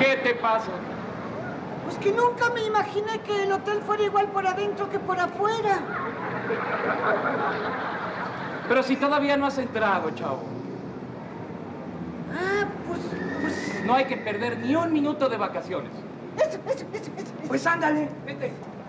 ¿Qué te pasa? Pues que nunca me imaginé que el hotel fuera igual por adentro que por afuera. Pero si todavía no has entrado, chavo. Ah, pues... No hay que perder ni un minuto de vacaciones. Eso. Pues ándale, vete.